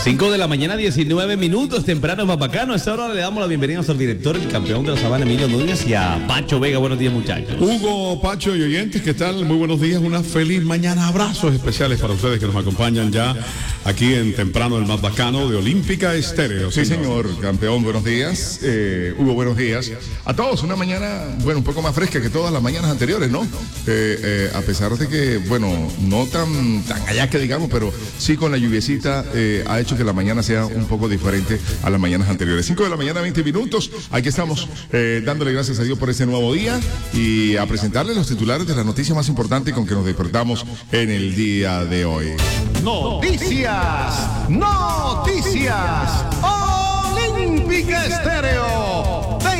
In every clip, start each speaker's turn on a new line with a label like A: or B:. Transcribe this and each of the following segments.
A: 5 de la mañana, 19 minutos, temprano, más bacano. A esta hora le damos la bienvenida a nuestro director, el campeón de la Sabana, Emilio Núñez, y a Pacho Vega. Buenos días, muchachos.
B: Hugo, Pacho y oyentes, ¿qué tal? Muy buenos días, una feliz mañana. Abrazos especiales para ustedes que nos acompañan ya aquí en Temprano, el más bacano de Olímpica Estéreo.
C: Sí, señor, campeón, buenos días. Hugo, buenos días. A todos, una mañana, bueno, un poco más fresca que todas las mañanas anteriores, ¿no? A pesar de que, bueno, no tan allá que digamos, pero sí con la lluviecita ha hecho que la mañana sea un poco diferente a las mañanas anteriores. 5 de la mañana, 20 minutos. Aquí estamos dándole gracias a Dios por este nuevo día y a presentarles los titulares de la noticia más importante con que nos despertamos en el día de hoy.
D: Noticias Olímpica Estéreo te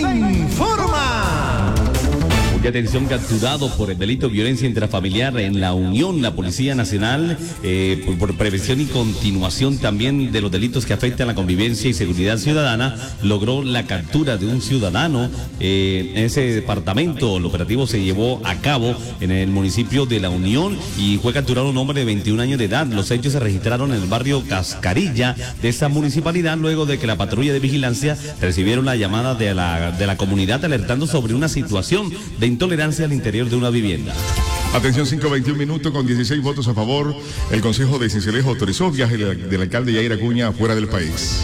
D: informa.
A: Mucha atención, capturado por el delito de violencia intrafamiliar en La Unión, la Policía Nacional, por prevención y continuación también de los delitos que afectan la convivencia y seguridad ciudadana, logró la captura de un ciudadano en ese departamento. El operativo se llevó a cabo en el municipio de La Unión y fue capturado un hombre de 21 años de edad. Los hechos se registraron en el barrio Cascarilla de esa municipalidad, luego de que la patrulla de vigilancia recibieron la llamada de la comunidad alertando sobre una situación de intolerancia al interior de una vivienda.
C: Atención, 5:21 minutos, con 16 votos a favor, el Consejo de Cincelejo autorizó viaje del alcalde Yair Acuña fuera del país.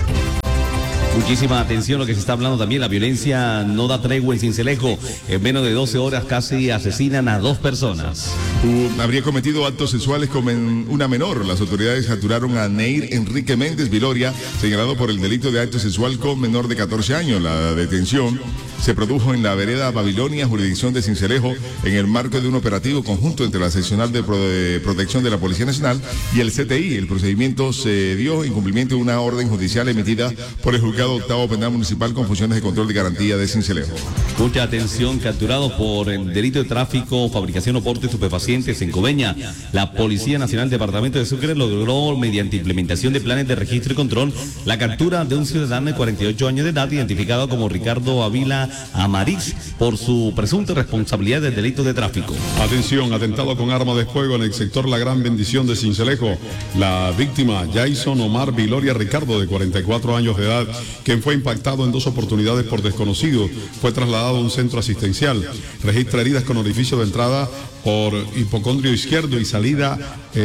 A: Muchísima atención, lo que se está hablando también, la violencia no da tregua en Cincelejo. En menos de 12 horas casi asesinan a 2 personas.
C: Habría cometido actos sexuales con una menor. Las autoridades capturaron a Neir Enrique Méndez Viloria, señalado por el delito de acto sexual con menor de 14 años. La detención se produjo en la vereda Babilonia, jurisdicción de Cincelejo, en el marco de un operativo conjunto entre la seccional de protección de la Policía Nacional y el CTI. El procedimiento se dio en cumplimiento de una orden judicial emitida por el juzgado octavo penal municipal con funciones de control de garantía de Cincelejo.
A: Mucha atención, capturado por el delito de tráfico, fabricación o porte de estupefacientes en Coveña. La Policía Nacional Departamento de Sucre logró, mediante implementación de planes de registro y control, la captura de un ciudadano de 48 años de edad, identificado como Ricardo Avila Amariz, por su presunta responsabilidad del delito de tráfico.
B: Atención, atentado con arma de fuego en el sector La Gran Bendición de Cincelejo. La víctima, Jason Omar Viloria Ricardo, de 44 años de edad, quien fue impactado en 2 oportunidades por desconocidos, fue trasladado a un centro asistencial. Registra heridas con orificio de entrada por hipocondrio izquierdo y salida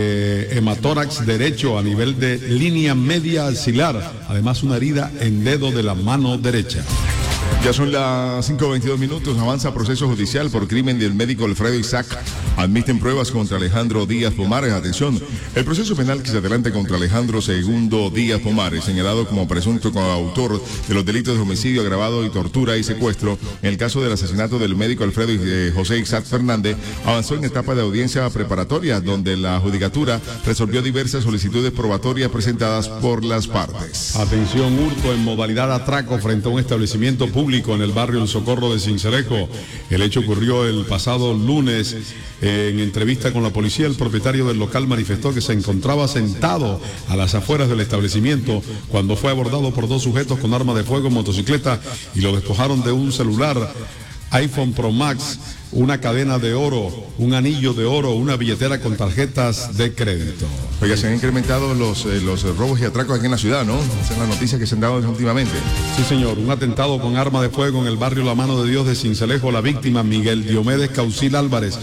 B: hematórax derecho a nivel de línea media axilar. Además, una herida en dedo de la mano derecha.
C: Ya son las 5:22 minutos, avanza proceso judicial por crimen del médico Alfredo Isaac. Admiten pruebas contra Alejandro Díaz Pomares. Atención, el proceso penal que se adelanta contra Alejandro Segundo Díaz Pomares, señalado como presunto coautor de los delitos de homicidio agravado y tortura y secuestro en el caso del asesinato del médico Alfredo José Isaac Fernández, avanzó en etapa de audiencia preparatoria, donde la judicatura resolvió diversas solicitudes probatorias presentadas por las partes.
B: Atención, hurto en modalidad atraco frente a un establecimiento público en el barrio El Socorro de Cincelejo. El hecho ocurrió el pasado lunes. En entrevista con la policía, el propietario del local manifestó que se encontraba sentado a las afueras del establecimiento cuando fue abordado por 2 sujetos con arma de fuego en motocicleta y lo despojaron de un celular iPhone Pro Max, una cadena de oro, un anillo de oro, una billetera con tarjetas de crédito.
C: Oiga, se han incrementado los robos y atracos aquí en la ciudad, ¿no? Esa es la noticia que se han dado últimamente.
B: Sí, señor. Un atentado con arma de fuego en el barrio La Mano de Dios de Cincelejo. La víctima, Miguel Diomedes Caucil Álvarez,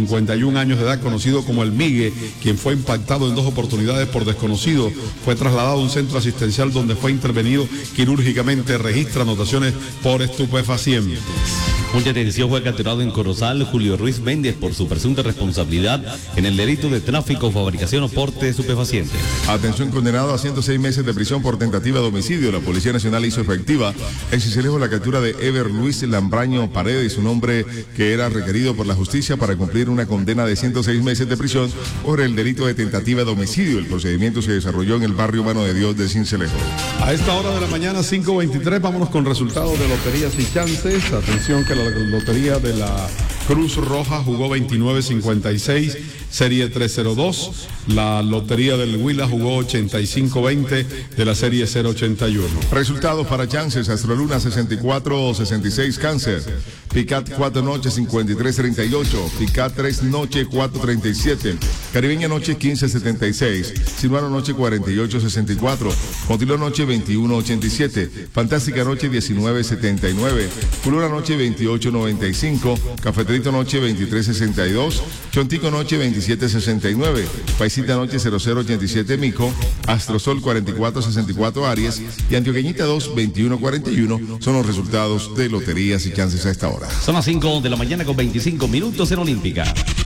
B: 51 años de edad, conocido como el Migue, quien fue impactado en 2 oportunidades por desconocido, fue trasladado a un centro asistencial donde fue intervenido quirúrgicamente. Registra anotaciones por estupefacientes.
A: Mucha atención, fue capturado en Corozal Julio Ruiz Méndez por su presunta responsabilidad en el delito de tráfico, fabricación o porte de estupefacientes.
C: Atención, condenado a 106 meses de prisión por tentativa de homicidio. La Policía Nacional hizo efectiva en Cincelejo la captura de Ever Luis Lambraño Paredes, un hombre que era requerido por la justicia para cumplir una condena de 106 meses de prisión por el delito de tentativa de homicidio. El procedimiento se desarrolló en el barrio Mano de Dios de Cincelejo.
B: A esta hora de la mañana, 5:23, vámonos con resultados de loterías y chances. Atención que la lotería de la Cruz Roja jugó 29.56 serie 302. La lotería del Huila jugó 85-20 de la serie 081.
C: Resultados para chances: Astroluna 64-66 Cáncer, Picat 4 noche 53-38, Picat 3 noche 4-37, Caribeña noche 15-76, Sinuano noche 48-64, Motiló noche 21-87, Fantástica noche 19-79, Culura noche 28-95, Cafeterito noche 23-62, Chontico noche 27-69, Paisita noche 00-87 Mico, Astrosol 44-64 Aries y Antioqueñita 2 21-41 son los resultados de loterías y chances a esta hora.
A: Son las 5 de la mañana con 25 minutos en Olímpica.